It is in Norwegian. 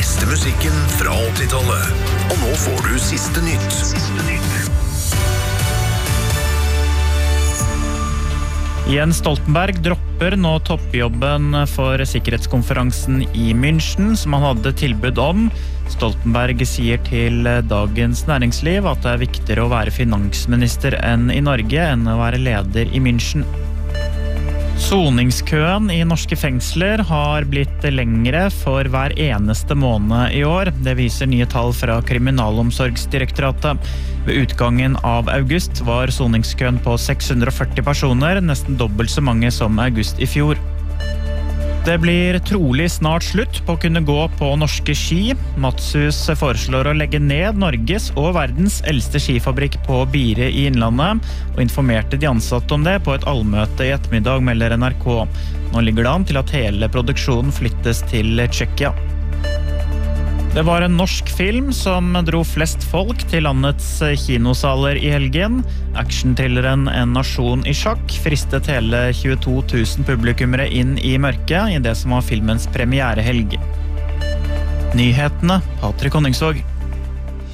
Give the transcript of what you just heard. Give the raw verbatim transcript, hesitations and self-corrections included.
beste musikken fra åttitallet. Og nå får du siste nytt. Siste nytt. Jens Stoltenberg dropper nå toppjobben for sikkerhetskonferansen i München, som han hadde tilbud om. Stoltenberg sier til Dagens Næringsliv at det er viktigere å være finansminister enn i Norge enn å være leder i München. Soningskøen i norske fengsler har blitt lengre for hver eneste måned i år. Det viser nye tall fra Kriminalomsorgsdirektoratet. Ved utgangen av august var soningskøen på seks hundre og førti personer, nesten dobbelt så mange som august i fjor. Det blir trolig snart slutt på å kunne gå på norske ski. Matshus foreslår å legge ned Norges og verdens eldste skifabrikk på Bire i Innlandet, og informerte de ansatte om det på et allmøte i ettermiddag, melder N R K. Nå ligger det an til at hele produksjonen flyttes til Tsjekkia. Det var en norsk film som dro flest folk til landets kinosaler i helgen. Action-thrilleren En nasjon i sjakk fristet hele tjueto tusen publikummere inn i mørket i det som var filmens premierehelg. Nyhetene, Patrik Honningsvåg.